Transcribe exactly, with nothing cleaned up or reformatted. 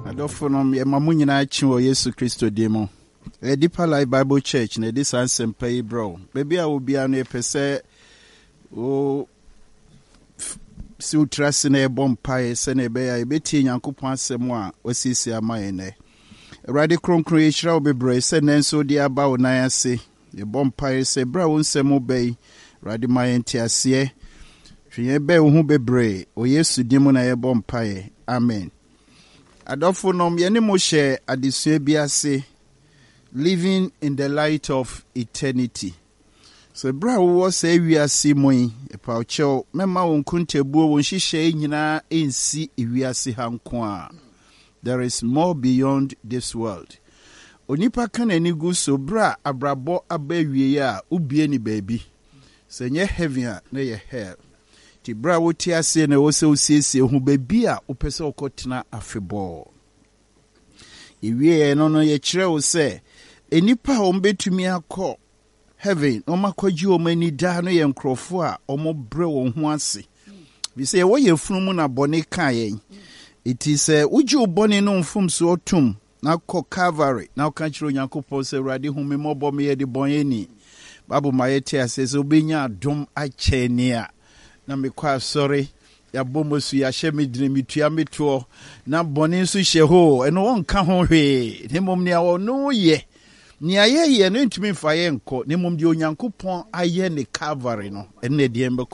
Adofonom ye mamu na chi wo Yesu Kristo demo. E Deeper Life Bible Church na this answer pay bro. Baby a obi anu epese o si utrase na ebom pae se na ebe ya ebeti Nyankopon asem a osisi amaye ne. Erade kronkron ye hira obebre se nenso di aba wo nan ase. Ebom pae se bra wo nsem obey. Erade maye ntiase. Hwe be wo hu bebre o Yesu dimo na ye bom pae. Amen. Adofonom yene mo share adesua biase living in the light of eternity. So bra wo say we are simoyi e pa ocho mema won kuntebuo won hihye nyina ensi ewiase hanko a. There is more beyond this world. Onipa kan ani gu so bra abrabo abawie a ubie ni baabi. So nye heaven a na ye hell. Ti bra wo ti ase na wo se osiesie hu baabi a opese okotena afebo. Iwie no no ye kire wo se enipa o mbetumi akọ heaven no makwaji o mani da no ye nkrofo a omo bre won ho ase. Bi se wo ye funu na bone kan yen. It is a uji uboni no mfum so otum na ko Calvary na ka kire Onyankopon se Awurade hu me mobo me ye de bonye ni. Babu mayete ase so obenya adom ache ni a na me kwa sorry ya bomosu ya shemi dinemitua meto na bone nso hye ho eno won ka ho hwe ne mom ne awo no ye ni aye ye no ntumi fa ye nko ne mom de Onyankopon aye ne Calvary no enne de embe